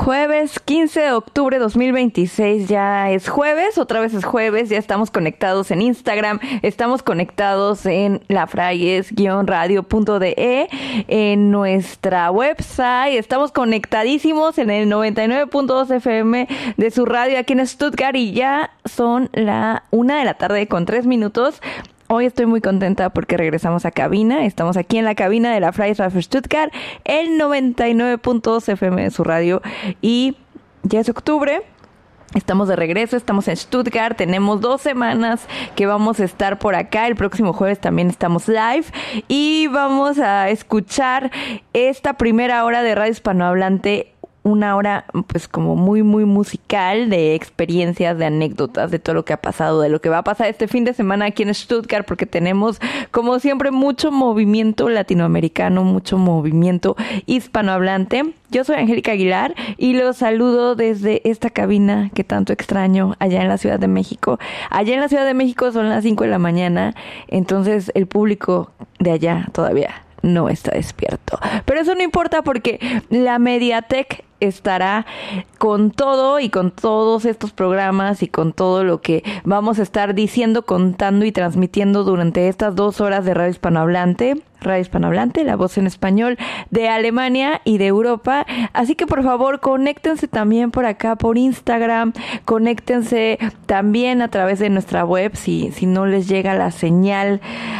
Jueves 15 de octubre 2026, ya es jueves, otra vez es jueves, ya estamos conectados en Instagram, estamos conectados en lafrayes-radio.de, en nuestra website, estamos conectadísimos en el 99.2 FM de su radio aquí en Stuttgart y ya son la 1:03 p.m. Hoy estoy muy contenta porque regresamos a cabina. Estamos aquí en la cabina de la Freies Radio Stuttgart, el 99.2 FM de su radio. Y ya es octubre. Estamos de regreso, estamos en Stuttgart. Tenemos 2 semanas que vamos a estar por acá. El próximo jueves también estamos live. Y vamos a escuchar esta primera hora de Radio Hispanohablante. Una hora pues como muy musical, de experiencias, de anécdotas, de todo lo que ha pasado, de lo que va a pasar este fin de semana aquí en Stuttgart, porque tenemos como siempre mucho movimiento latinoamericano, mucho movimiento hispanohablante. Yo soy Angélica Aguilar y los saludo desde esta cabina que tanto extraño allá en la Ciudad de México. Allá en la Ciudad de México son las 5 de la mañana, entonces el público de allá todavía no está despierto. Pero eso no importa porque la Mediatek estará con todo y con todos estos programas y con todo lo que vamos a estar diciendo, contando y transmitiendo durante estas 2 horas de Radio Hispanohablante. Radio Hispanohablante, la voz en español de Alemania y de Europa. Así que por favor, conéctense también por acá, por Instagram. Conéctense también a través de nuestra web si no les llega la señal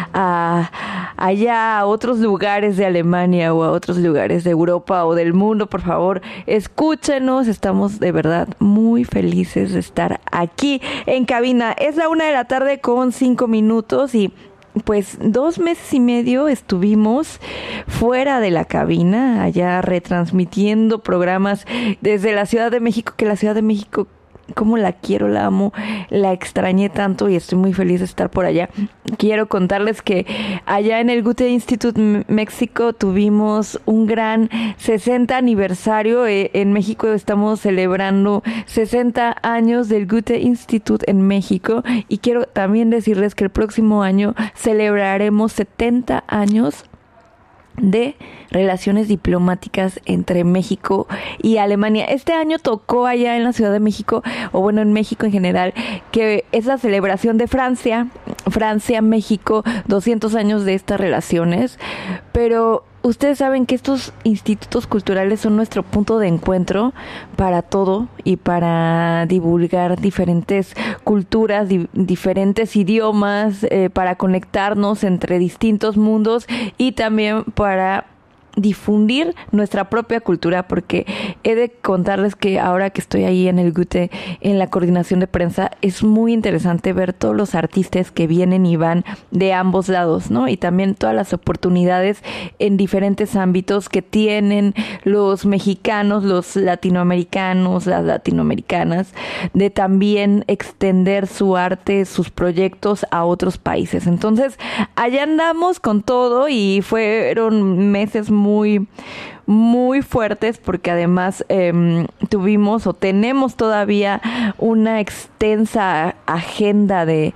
allá a otros lugares de Alemania o a otros lugares de Europa o del mundo. Por favor, escúchenos. Estamos de verdad muy felices de estar aquí en cabina. Es la 1:05 p.m. y pues 2 meses y medio estuvimos fuera de la cabina, allá retransmitiendo programas desde la Ciudad de México, que la Ciudad de México, como la quiero, la amo, la extrañé tanto y estoy muy feliz de estar por allá. Quiero contarles que allá en el Goethe Institut México tuvimos un gran 60 aniversario. En México estamos celebrando 60 años del Goethe Institut en México y quiero también decirles que el próximo año celebraremos 70 años de relaciones diplomáticas entre México y Alemania. Este año tocó allá en la Ciudad de México, o bueno, en México en general, que es la celebración de Francia-México, 200 años de estas relaciones, pero ustedes saben que estos institutos culturales son nuestro punto de encuentro para todo y para divulgar diferentes culturas, diferentes idiomas, para conectarnos entre distintos mundos y también para difundir nuestra propia cultura, porque he de contarles que ahora que estoy ahí en el Goethe, en la coordinación de prensa, es muy interesante ver todos los artistas que vienen y van de ambos lados, ¿no? Y también todas las oportunidades en diferentes ámbitos que tienen los mexicanos, los latinoamericanos, las latinoamericanas, de también extender su arte, sus proyectos a otros países. Entonces, allá andamos con todo y fueron meses muy fuertes, porque además tuvimos o tenemos todavía una extensa agenda de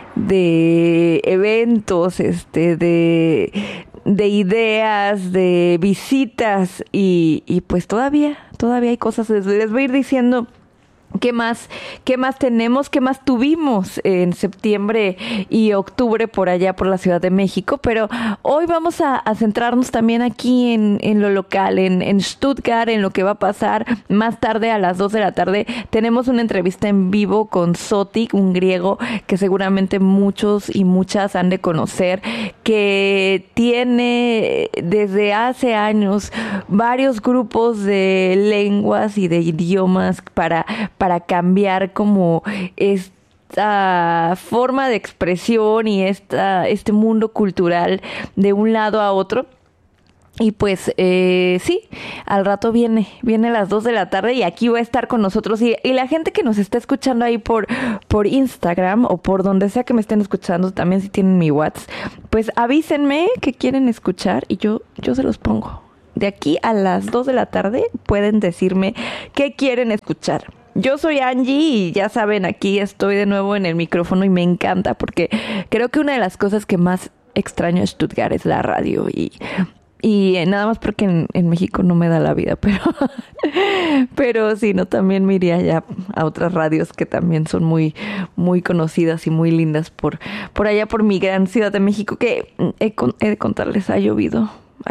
eventos, de ideas, de visitas y pues todavía hay cosas. Les voy a ir diciendo ¿qué más tenemos? ¿Qué más tuvimos en septiembre y octubre por allá por la Ciudad de México? Pero hoy vamos a centrarnos también aquí en lo local, en Stuttgart, en lo que va a pasar más tarde a las 2 de la tarde. Tenemos una entrevista en vivo con Zotic, un griego que seguramente muchos y muchas han de conocer, que tiene desde hace años varios grupos de lenguas y de idiomas para cambiar como esta forma de expresión y este mundo cultural de un lado a otro. Y pues sí, al rato viene a las 2 de la tarde y aquí va a estar con nosotros. Y la gente que nos está escuchando ahí por Instagram o por donde sea que me estén escuchando, también si tienen mi WhatsApp, pues avísenme que quieren escuchar y yo se los pongo. De aquí a las 2 de la tarde pueden decirme qué quieren escuchar. Yo soy Angie y ya saben, aquí estoy de nuevo en el micrófono y me encanta porque creo que una de las cosas que más extraño de Stuttgart es la radio y Y nada más porque en México no me da la vida, pero sí, no, también me iría ya a otras radios que también son muy, muy conocidas y muy lindas por allá, por mi gran Ciudad de México, que he de contarles, ha llovido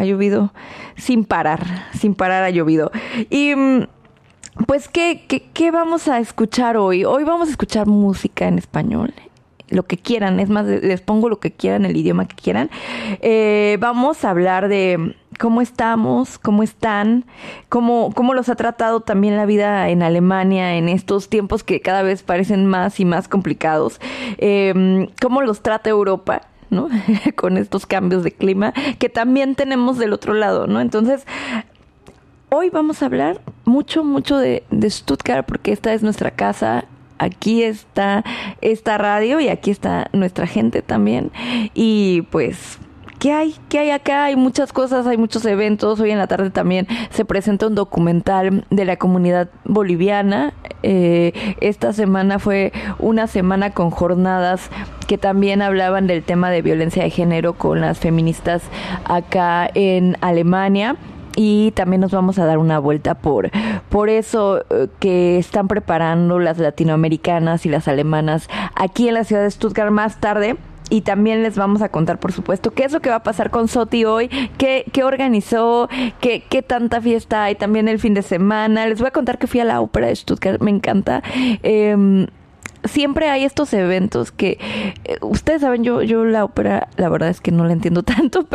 sin parar ha llovido. Y pues, ¿qué vamos a escuchar hoy? Hoy vamos a escuchar música en español. Lo que quieran, es más, les pongo lo que quieran, el idioma que quieran. Vamos a hablar de cómo estamos, cómo están, cómo los ha tratado también la vida en Alemania en estos tiempos que cada vez parecen más y más complicados, cómo los trata Europa, ¿no? Con estos cambios de clima que también tenemos del otro lado, ¿no? Entonces, hoy vamos a hablar mucho de Stuttgart, porque esta es nuestra casa. Aquí está esta radio y aquí está nuestra gente también. Y pues, ¿qué hay acá? Hay muchas cosas, hay muchos eventos. Hoy en la tarde también se presenta un documental de la comunidad boliviana. Esta semana fue una semana con jornadas que también hablaban del tema de violencia de género con las feministas acá en Alemania. Y también nos vamos a dar una vuelta por eso que están preparando las latinoamericanas y las alemanas aquí en la ciudad de Stuttgart más tarde. Y también les vamos a contar, por supuesto, qué es lo que va a pasar con Soti hoy, qué organizó, qué tanta fiesta hay también el fin de semana. Les voy a contar que fui a la ópera de Stuttgart, me encanta. Siempre hay estos eventos que ustedes saben, yo la ópera, la verdad es que no la entiendo tanto,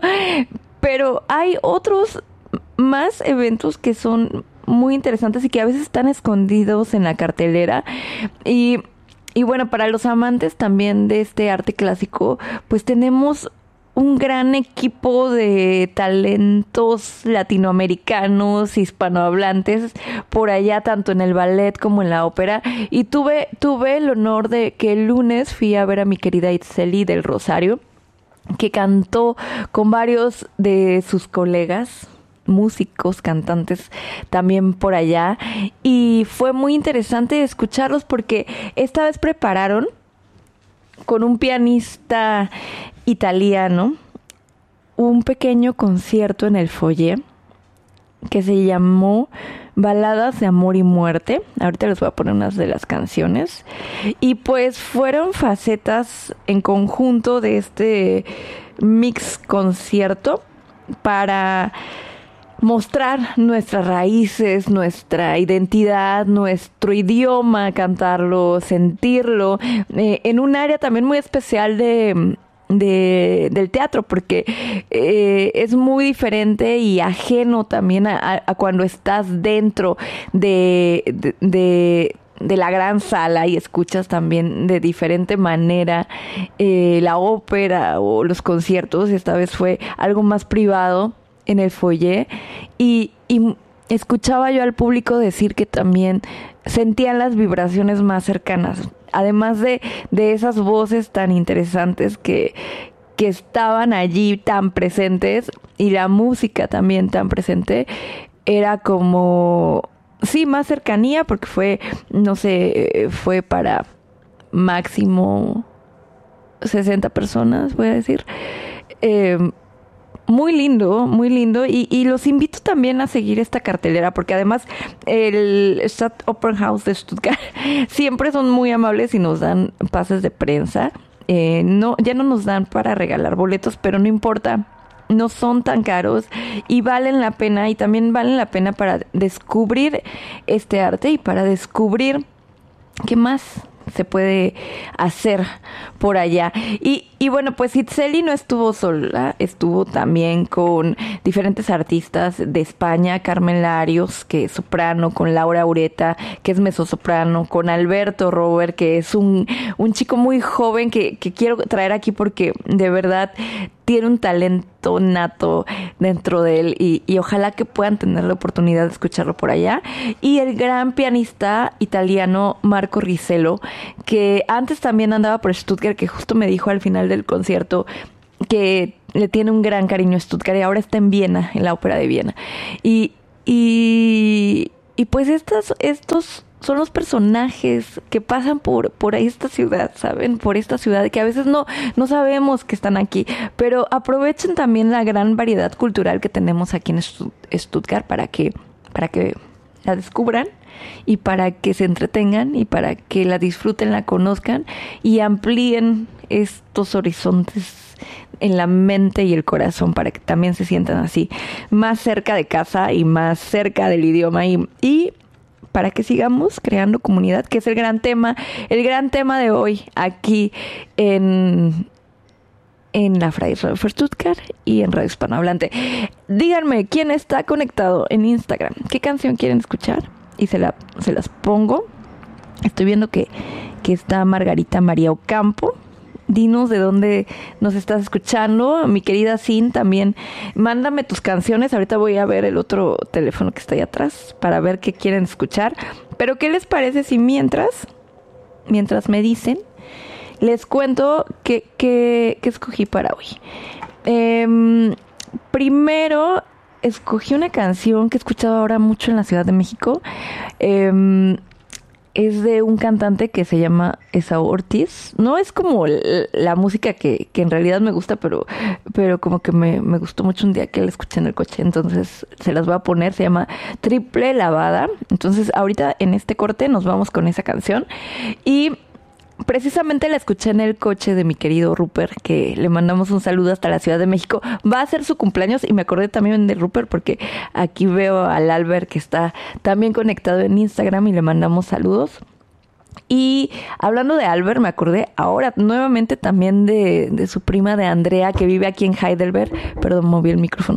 pero hay otros más eventos que son muy interesantes y que a veces están escondidos en la cartelera. Y bueno, para los amantes también de este arte clásico, pues tenemos un gran equipo de talentos latinoamericanos, hispanohablantes, por allá, tanto en el ballet como en la ópera. Y tuve el honor de que el lunes fui a ver a mi querida Itzeli del Rosario, que cantó con varios de sus colegas, músicos, cantantes también por allá, y fue muy interesante escucharlos porque esta vez prepararon con un pianista italiano un pequeño concierto en el foyer que se llamó Baladas de Amor y Muerte. Ahorita les voy a poner unas de las canciones. Y pues fueron facetas en conjunto de este mix concierto para mostrar nuestras raíces, nuestra identidad, nuestro idioma, cantarlo, sentirlo, en un área también muy especial del teatro, porque es muy diferente y ajeno también a cuando estás dentro de la gran sala y escuchas también de diferente manera la ópera o los conciertos. Esta vez fue algo más privado en el foyer y escuchaba yo al público decir que también sentían las vibraciones más cercanas, además de esas voces tan interesantes que estaban allí tan presentes, y la música también tan presente. Era como, sí, más cercanía, porque fue, no sé, fue para máximo 60 personas, voy a decir. Muy lindo, y los invito también a seguir esta cartelera, porque además el Stadtopernhaus de Stuttgart siempre son muy amables y nos dan pases de prensa. Ya no nos dan para regalar boletos, pero no importa, no son tan caros y valen la pena, y también valen la pena para descubrir este arte y para descubrir qué más se puede hacer por allá. Y bueno, pues Itzeli no estuvo sola, estuvo también con diferentes artistas de España: Carmen Larios, que es soprano, con Laura Ureta, que es mezzosoprano, con Alberto Robert, que es un chico muy joven que quiero traer aquí porque de verdad tiene un talento nato dentro de él, y ojalá que puedan tener la oportunidad de escucharlo por allá. Y el gran pianista italiano Marco Risello, que antes también andaba por Stuttgart, que justo me dijo al final del concierto que le tiene un gran cariño a Stuttgart, y ahora está en Viena, en la ópera de Viena. Y y pues estos son los personajes que pasan por esta ciudad, ¿saben? Por esta ciudad que a veces no sabemos que están aquí, pero aprovechen también la gran variedad cultural que tenemos aquí en Stuttgart para que la descubran y para que se entretengan y para que la disfruten, la conozcan y amplíen estos horizontes en la mente y el corazón para que también se sientan así más cerca de casa y más cerca del idioma y para que sigamos creando comunidad, que es el gran tema de hoy aquí en la Fridays Radio for Stuttgart y en Radio Hispanohablante. Díganme quién está conectado en Instagram, qué canción quieren escuchar y se las pongo. Estoy viendo que está Margarita María Ocampo. Dinos de dónde nos estás escuchando. Mi querida Sin, también mándame tus canciones. Ahorita voy a ver el otro teléfono que está ahí atrás para ver qué quieren escuchar. Pero ¿qué les parece si mientras me dicen, les cuento qué escogí para hoy? Primero escogí una canción que he escuchado ahora mucho en la Ciudad de México. Es de un cantante que se llama Esau Ortiz. No es como la música que en realidad me gusta, pero como que me gustó mucho un día que la escuché en el coche. Entonces se las voy a poner. Se llama Triple Lavada. Entonces ahorita en este corte nos vamos con esa canción. Y precisamente la escuché en el coche de mi querido Rupert, que le mandamos un saludo hasta la Ciudad de México. Va a ser su cumpleaños y me acordé también de Rupert porque aquí veo al Albert que está también conectado en Instagram y le mandamos saludos. Y hablando de Albert, me acordé ahora nuevamente también de su prima de Andrea, que vive aquí en Heidelberg. Perdón, moví el micrófono.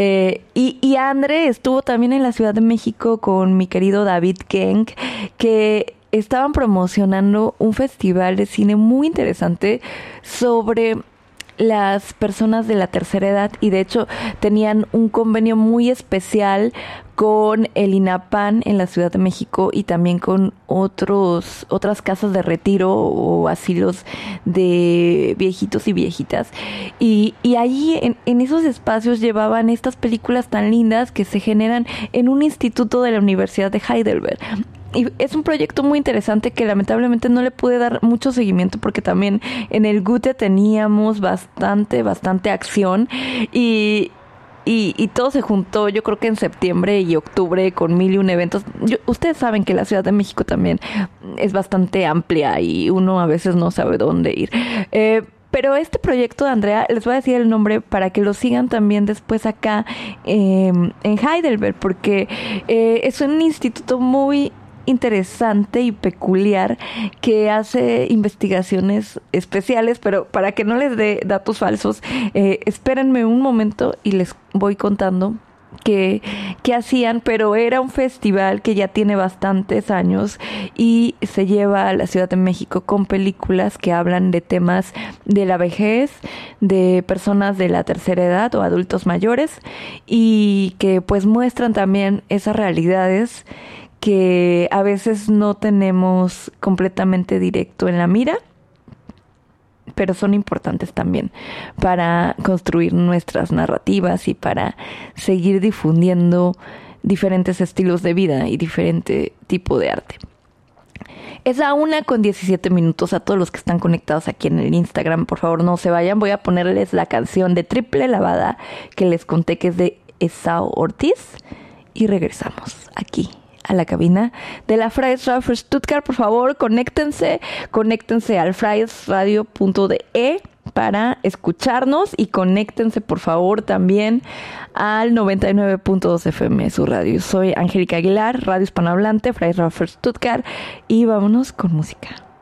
Y Andre estuvo también en la Ciudad de México con mi querido David Genk, que estaban promocionando un festival de cine muy interesante sobre las personas de la tercera edad y de hecho tenían un convenio muy especial con el INAPAN en la Ciudad de México y también con otras casas de retiro o asilos de viejitos y viejitas y allí en esos espacios llevaban estas películas tan lindas que se generan en un instituto de la Universidad de Heidelberg. Y es un proyecto muy interesante que lamentablemente no le pude dar mucho seguimiento porque también en el Gute teníamos bastante acción y todo se juntó yo creo que en septiembre y octubre con 1001 eventos. Ustedes saben que la Ciudad de México también es bastante amplia y uno a veces no sabe dónde ir. Pero este proyecto de Andrea, les voy a decir el nombre para que lo sigan también después acá en Heidelberg porque es un instituto muy interesante y peculiar que hace investigaciones especiales, pero para que no les dé datos falsos, espérenme un momento y les voy contando qué hacían, pero era un festival que ya tiene bastantes años y se lleva a la Ciudad de México con películas que hablan de temas de la vejez, de personas de la tercera edad o adultos mayores y que pues muestran también esas realidades que a veces no tenemos completamente directo en la mira, pero son importantes también para construir nuestras narrativas y para seguir difundiendo diferentes estilos de vida y diferente tipo de arte. Es a 1:17 a todos los que están conectados aquí en el Instagram. Por favor, no se vayan. Voy a ponerles la canción de Triple Lavada que les conté que es de Esau Ortiz y regresamos aquí a la cabina de la Fridays Radio for Stuttgart. Por favor, conéctense al fridaysradio.de para escucharnos y conéctense por favor también al 99.2 FM su radio. Soy Angélica Aguilar, Radio Hispanohablante, Fridays Radio for Stuttgart y vámonos con música.